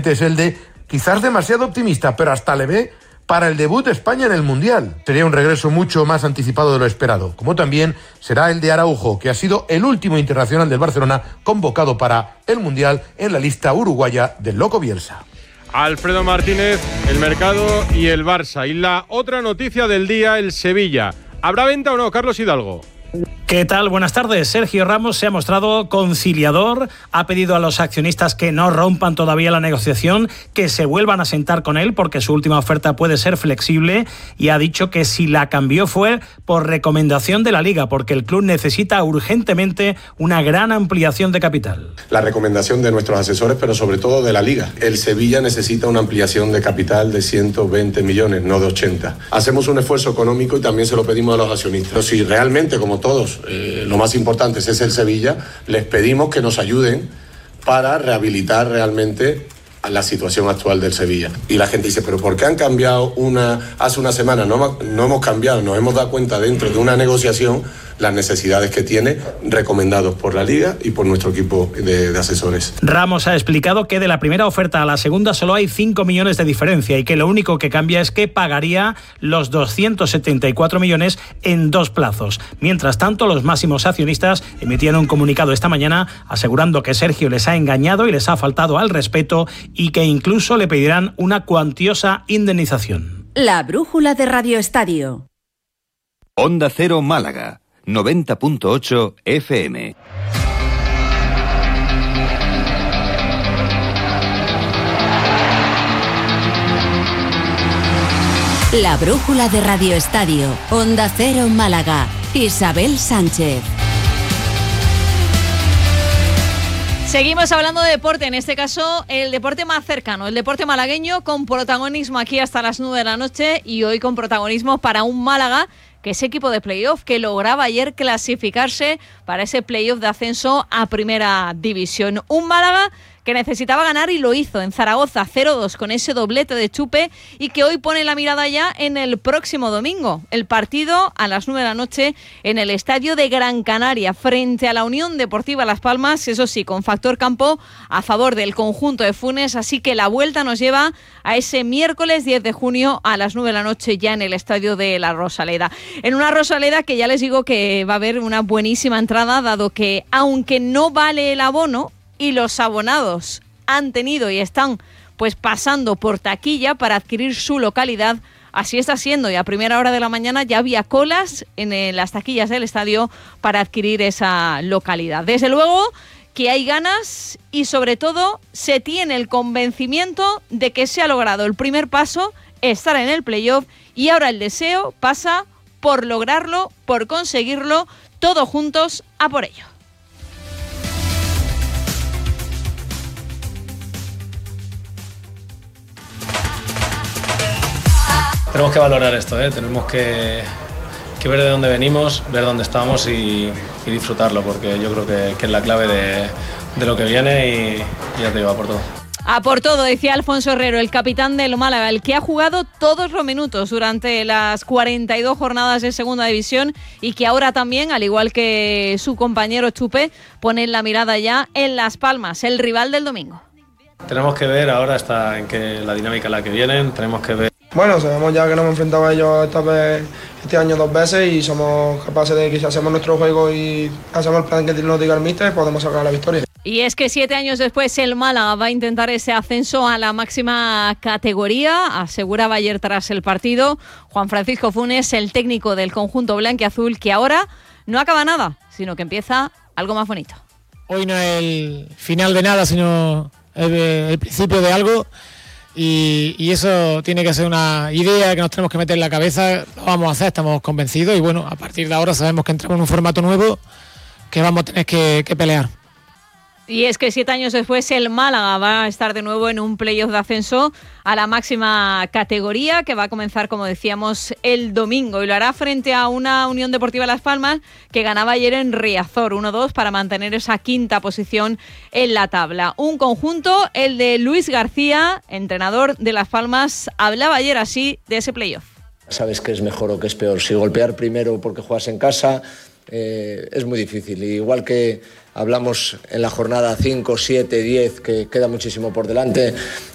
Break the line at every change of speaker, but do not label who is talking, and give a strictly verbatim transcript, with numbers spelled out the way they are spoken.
presidente es el de, quizás demasiado optimista, pero hasta le ve para el debut de España en el Mundial. Sería un regreso mucho más anticipado de lo esperado, como también será el de Araujo, que ha sido el último internacional del Barcelona convocado para el Mundial en la lista uruguaya del Loco Bielsa.
Alfredo Martínez, el mercado y el Barça. Y la otra noticia del día, el Sevilla. ¿Habrá venta o no, Carlos Hidalgo?
¿Qué tal? Buenas tardes. Sergio Ramos se ha mostrado conciliador, ha pedido a los accionistas que no rompan todavía la negociación, que se vuelvan a sentar con él porque su última oferta puede ser flexible, y ha dicho que si la cambió fue por recomendación de la Liga, porque el club necesita urgentemente una gran ampliación de capital.
La recomendación de nuestros asesores, pero sobre todo de la Liga. El Sevilla necesita una ampliación de capital de ciento veinte millones, no de ochenta. Hacemos un esfuerzo económico y también se lo pedimos a los accionistas. Pero si realmente, como todos, Eh, lo más importante es el Sevilla, les pedimos que nos ayuden para rehabilitar realmente la situación actual del Sevilla. Y la gente dice, ¿pero por qué han cambiado una hace una semana? No, no hemos cambiado, nos hemos dado cuenta dentro de una negociación las necesidades que tiene, recomendados por la Liga y por nuestro equipo de, de asesores.
Ramos ha explicado que de la primera oferta a la segunda solo hay cinco millones de diferencia y que lo único que cambia es que pagaría los doscientos setenta y cuatro millones en dos plazos. Mientras tanto, los máximos accionistas emitían un comunicado esta mañana asegurando que Sergio les ha engañado y les ha faltado al respeto y que incluso le pedirán una cuantiosa indemnización.
La brújula de Radio Estadio.
Onda Cero Málaga, noventa punto ocho F M.
La brújula de Radio Estadio, Onda Cero Málaga, Isabel Sánchez.
Seguimos hablando de deporte, en este caso el deporte más cercano, el deporte malagueño, con protagonismo aquí hasta las nueve de la noche y hoy con protagonismo para un Málaga que es equipo de playoff, que lograba ayer clasificarse para ese playoff de ascenso a Primera División. Un Málaga que necesitaba ganar y lo hizo en Zaragoza cero dos con ese doblete de Chupe y que hoy pone la mirada ya en el próximo domingo. El partido a las nueve de la noche en el Estadio de Gran Canaria frente a la Unión Deportiva Las Palmas, eso sí, con factor campo a favor del conjunto de Funes, así que la vuelta nos lleva a ese miércoles diez de junio a las nueve de la noche ya en el Estadio de la Rosaleda. En una Rosaleda que ya les digo que va a haber una buenísima entrada, dado que aunque no vale el abono, y los abonados han tenido y están pues pasando por taquilla para adquirir su localidad, así está siendo, y a primera hora de la mañana ya había colas en las taquillas del estadio para adquirir esa localidad. Desde luego que hay ganas y sobre todo se tiene el convencimiento de que se ha logrado el primer paso, estar en el playoff, y ahora el deseo pasa por lograrlo, por conseguirlo, todos juntos a por ello.
Tenemos que valorar esto, ¿eh? Tenemos que, que ver de dónde venimos, ver dónde estamos y, y disfrutarlo, porque yo creo que, que es la clave de, de lo que viene y, y ya te digo, a por todo.
A por todo, decía Alfonso Herrero, el capitán del Málaga, el que ha jugado todos los minutos durante las cuarenta y dos jornadas de Segunda División y que ahora también, al igual que su compañero Chupe, pone la mirada ya en Las Palmas, el rival del domingo.
Tenemos que ver ahora está en que la dinámica en la que vienen, tenemos que ver.
Bueno, sabemos ya que nos hemos enfrentado a ellos esta vez, este año dos veces y somos capaces de que si hacemos nuestro juego y hacemos el plan que nos diga el míster, podemos sacar la victoria.
Y es que siete años después el Málaga va a intentar ese ascenso a la máxima categoría, aseguraba ayer tras el partido Juan Francisco Funes, el técnico del conjunto blanquiazul, que ahora no acaba nada, sino que empieza algo más bonito.
Hoy no es el final de nada, sino el, el principio de algo. Y, y eso tiene que ser una idea que nos tenemos que meter en la cabeza, lo vamos a hacer, estamos convencidos y bueno, a partir de ahora sabemos que entramos en un formato nuevo que vamos a tener que, que pelear.
Y es que siete años después el Málaga va a estar de nuevo en un playoff de ascenso a la máxima categoría que va a comenzar, como decíamos, el domingo y lo hará frente a una Unión Deportiva Las Palmas que ganaba ayer en Riazor uno dos para mantener esa quinta posición en la tabla. Un conjunto, el de Luis García, entrenador de Las Palmas, hablaba ayer así de ese playoff.
Sabes que es mejor o que es peor. Si golpear primero porque juegas en casa eh, es muy difícil. Igual que hablamos en la jornada cinco, siete, diez, que queda muchísimo por delante.